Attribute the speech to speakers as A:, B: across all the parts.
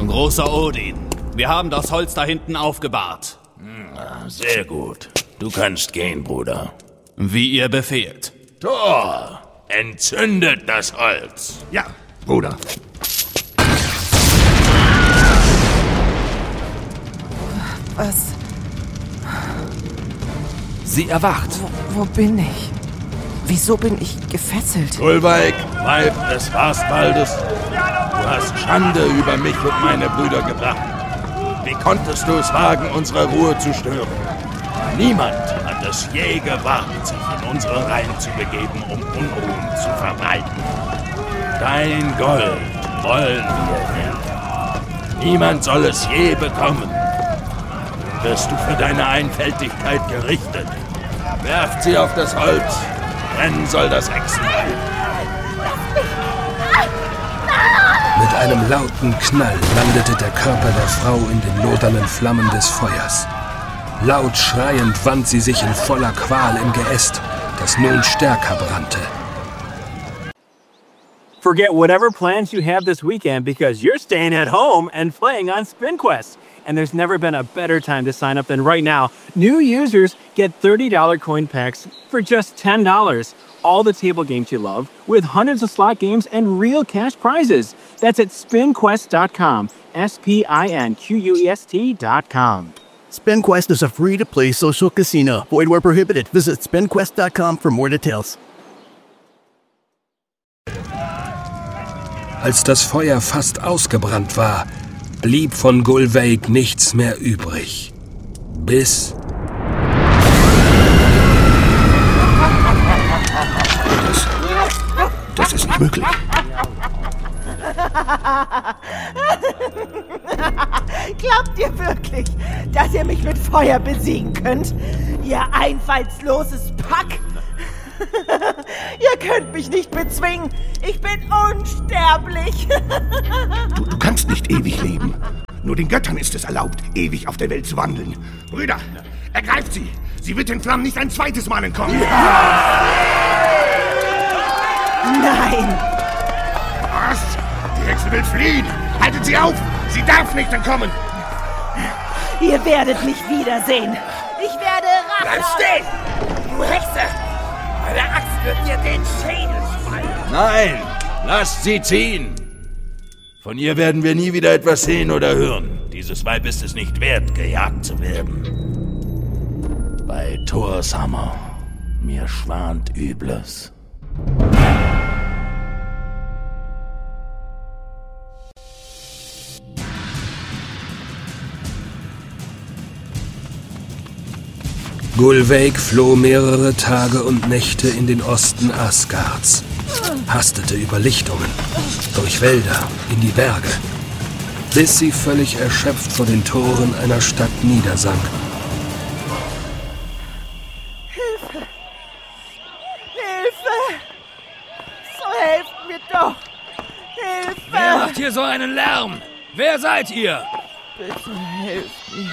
A: Großer Odin, wir haben das Holz da hinten aufgebahrt.
B: Sehr gut. Du kannst gehen, Bruder.
A: Wie ihr befehlt.
B: Thor, entzündet das Holz.
C: Ja, Bruder.
D: Was?
E: Sie erwacht.
D: Wo bin ich? Wieso bin ich gefesselt?
B: Gullveig, Weib des Fastwaldes, du hast Schande über mich und meine Brüder gebracht. Wie konntest du es wagen, unsere Ruhe zu stören? Niemand hat es je gewagt, sich in unsere Reihen zu begeben, um Unruhen zu verbreiten. Dein Gold wollen wir nicht. Niemand soll es je bekommen. Wirst du für deine Einfältigkeit gerichtet. Werft sie auf das Holz. Brennen soll das Hexenreich.
E: Mit einem lauten Knall landete der Körper der Frau in den lodernden Flammen des Feuers. Laut schreiend wand sie sich in voller Qual im Geäst, das nun stärker brannte.
F: Forget whatever plans you have this weekend because you're staying at home and playing on SpinQuest. And there's never been a better time to sign up than right now. New users get $30 coin packs for just $10. All the table games you love, with hundreds of slot games and real cash prizes. That's at spinquest.com. SPINQUEST.com.
G: SpinQuest is a free-to-play social casino. Void where prohibited. Visit spinquest.com for more details.
E: Als das Feuer fast ausgebrannt war, blieb von Gullveig nichts mehr übrig. Bis...
C: Das ist nicht möglich.
H: Glaubt ihr wirklich, dass ihr mich mit Feuer besiegen könnt? Ihr einfallsloses Pack! Ihr könnt mich nicht bezwingen. Ich bin unsterblich.
C: Du kannst nicht ewig leben. Nur den Göttern ist es erlaubt, ewig auf der Welt zu wandeln. Brüder, ergreift sie. Sie wird den Flammen nicht ein zweites Mal entkommen. Ja.
H: Nein.
C: Was? Die Hexe will fliehen. Haltet sie auf. Sie darf nicht entkommen.
H: Ihr werdet mich wiedersehen. Ich werde Rache...
I: Bleib stehen! Du Hexe! Meine Axt wird dir den Schädel spalten!
B: Nein! Lasst sie ziehen! Von ihr werden wir nie wieder etwas sehen oder hören. Dieses Weib ist es nicht wert, gejagt zu werden. Bei Thors Hammer, mir schwant Übles.
E: Gullveig floh mehrere Tage und Nächte in den Osten Asgards, hastete über Lichtungen, durch Wälder, in die Berge, bis sie völlig erschöpft vor den Toren einer Stadt niedersank.
H: Hilfe! Hilfe! So helft mir doch! Hilfe!
J: Wer macht hier so einen Lärm? Wer seid ihr?
H: Bitte helft mir.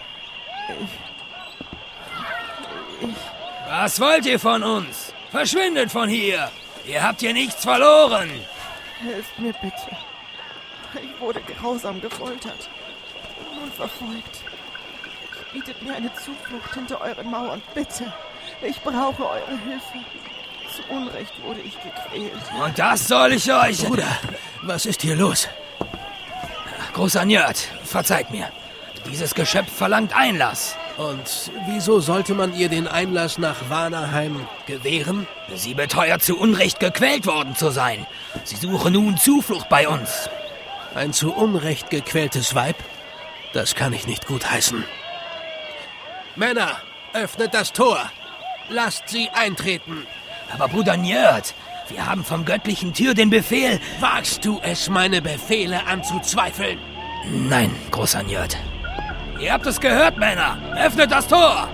J: Was wollt ihr von uns? Verschwindet von hier! Ihr habt hier nichts verloren!
H: Helft mir bitte. Ich wurde grausam gefoltert und nun verfolgt. Bietet mir eine Zuflucht hinter euren Mauern, bitte. Ich brauche eure Hilfe. Zu Unrecht wurde ich gequält.
J: Und das soll ich euch...
E: Bruder, was ist hier los?
J: Großer Njörd, verzeiht mir. Dieses Geschöpf verlangt Einlass.
E: Und wieso sollte man ihr den Einlass nach Vanaheim gewähren?
J: Sie beteuert, zu Unrecht gequält worden zu sein. Sie suche nun Zuflucht bei uns.
E: Ein zu Unrecht gequältes Weib? Das kann ich nicht gutheißen. Männer, öffnet das Tor. Lasst sie eintreten.
J: Aber Bruder Njörd, wir haben vom göttlichen Tür den Befehl...
E: Wagst du es, meine Befehle anzuzweifeln?
J: Nein, großer Njörd. Ihr habt es gehört, Männer! Öffnet das Tor!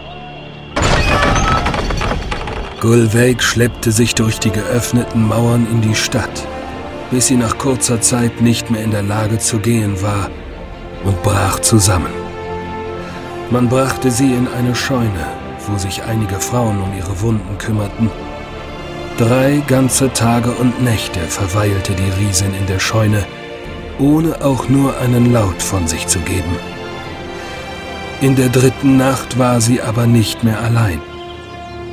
E: Gullveig schleppte sich durch die geöffneten Mauern in die Stadt, bis sie nach kurzer Zeit nicht mehr in der Lage zu gehen war und brach zusammen. Man brachte sie in eine Scheune, wo sich einige Frauen um ihre Wunden kümmerten. 3 ganze Tage und Nächte verweilte die Riesin in der Scheune, ohne auch nur einen Laut von sich zu geben. In der 3. Nacht war sie aber nicht mehr allein.